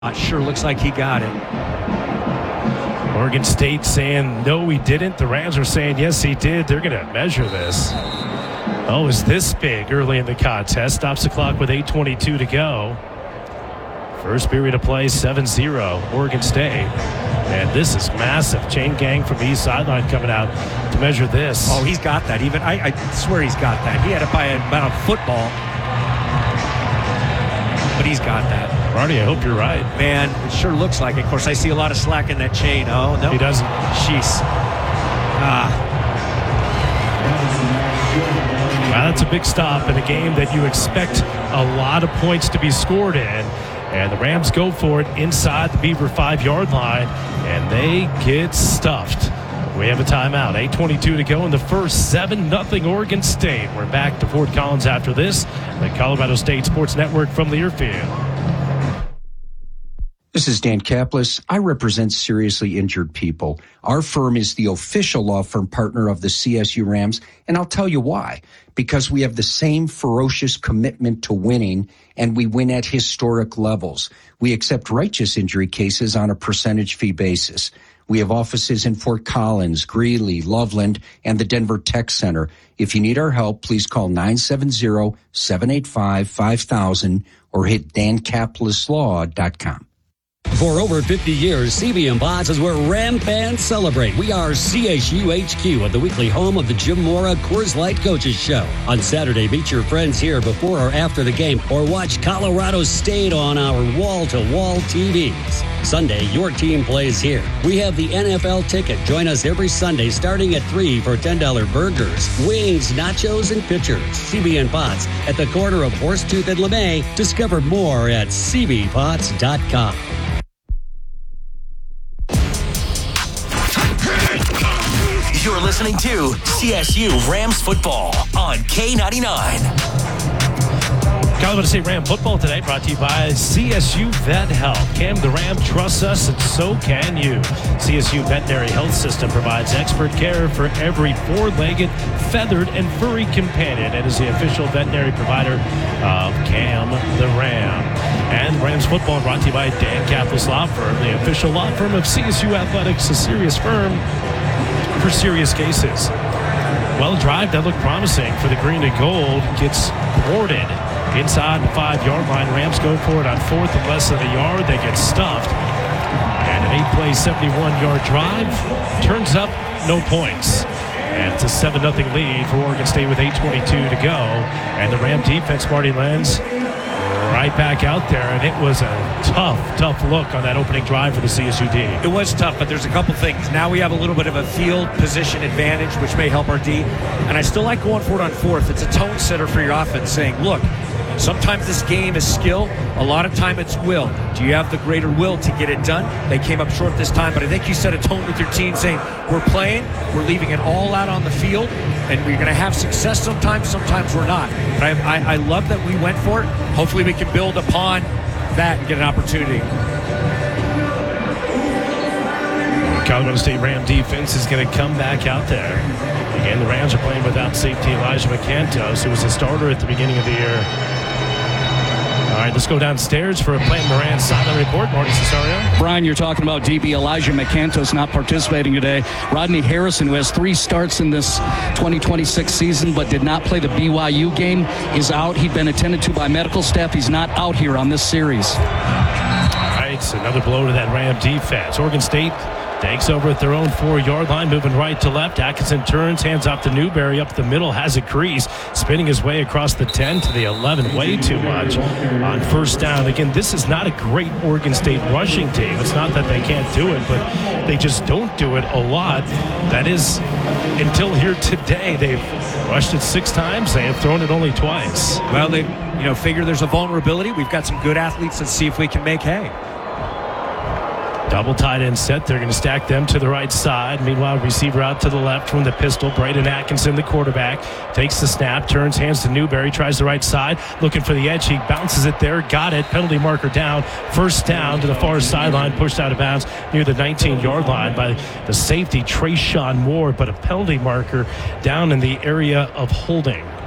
Sure looks like he got it. Oregon State saying, no, he didn't. The Rams are saying, yes, he did. They're going to measure this. Oh, is this big early in the contest? Stops the clock with 8:22 to go. First period of play, 7-0, Oregon State. And this is massive. Chain gang from the east sideline coming out to measure this. Oh, he's got that. Even I swear he's got that. He had it by about a football. But he's got that. Marty, I hope you're right. Man, it sure looks like it. Of course, I see a lot of slack in that chain. Oh, no. He doesn't. Jeez. Well, that's a big stop in a game that you expect a lot of points to be scored in. And the Rams go for it inside the Beaver 5-yard line, and they get stuffed. We have a timeout. 8:22 to go in the first. 7-0 Oregon State. We're back to Fort Collins after this. The Colorado State Sports Network from Learfield. This is Dan Kaplis. I represent seriously injured people. Our firm is the official law firm partner of the CSU Rams, and I'll tell you why. Because we have the same ferocious commitment to winning, and we win at historic levels. We accept righteous injury cases on a percentage fee basis. We have offices in Fort Collins, Greeley, Loveland, and the Denver Tech Center. If you need our help, please call 970-785-5000 or hit dankapleslaw.com. For over 50 years, CB and Bots is where Ram fans celebrate. We are CSU HQ at the weekly home of the Jim Mora Coors Light Coaches Show. On Saturday, meet your friends here before or after the game, or watch Colorado State on our wall-to-wall TVs. Sunday, your team plays here. We have the NFL ticket. Join us every Sunday starting at 3 for $10 burgers, wings, nachos, and pitchers. CB and Bots at the corner of Horsetooth and LeMay. Discover more at cbpots.com. You're listening to CSU Rams football on K99. Colorado State Ram football today brought to you by CSU Vet Health. Cam the Ram trusts us, and so can you. CSU Veterinary Health System provides expert care for every four-legged, feathered, and furry companion, and is the official veterinary provider of Cam the Ram. And Rams football brought to you by Dan Kaplis Law Firm, the official law firm of CSU Athletics, a serious firm for serious cases. Well, drive that looked promising for the green and gold gets thwarted inside the 5-yard line. Rams go for it on 4th and less than a yard. They get stuffed. And an 8-play, 71-yard drive turns up no points. And it's a 7-0 lead for Oregon State with 8:22 to go. And the Ram defense, Marty Lenz, right back out there, and it was a tough look on that opening drive for the CSU D. It was tough, but there's a couple things. Now we have a little bit of a field position advantage, which may help our D. And I still like going for it on 4th. It's a tone setter for your offense, saying, look, sometimes this game is skill. A lot of time it's will. Do you have the greater will to get it done? They came up short this time, but I think you set a tone with your team saying, we're playing, we're leaving it all out on the field, and we're going to have success sometimes we're not. But I love that we went for it. Hopefully we can build upon that and get an opportunity. Colorado State Ram defense is going to come back out there. Again, the Rams are playing without safety Elijah McCantos, who was a starter at the beginning of the year. All right, let's go downstairs for a Plant Moran sideline report. Marty Cesario. Brian, you're talking about DB Elijah McCantos not participating today. Rodney Harrison, who has 3 starts in this 2026 season but did not play the BYU game, is out. He'd been attended to by medical staff. He's not out here on this series. All right, so another blow to that Ram defense. Oregon State takes over at their own 4-yard line, moving right to left. Atkinson turns, hands off to Newberry up the middle, has a crease, spinning his way across the 10 to the 11, way too much on first down. Again, this is not a great Oregon State rushing team. It's not that they can't do it, but they just don't do it a lot. That is, until here today, they've rushed it 6 times. They have thrown it only twice. Well, they figure there's a vulnerability. We've got some good athletes. Let's see if we can make hay. Double tight end set. They're going to stack them to the right side. Meanwhile, receiver out to the left from the pistol. Braden Atkinson, the quarterback, takes the snap, turns, hands to Newberry, tries the right side, looking for the edge. He bounces it there, got it. Penalty marker down. First down to the far sideline, pushed out of bounds near the 19-yard line by the safety, Trayshawn Moore, but a penalty marker down in the area of holding.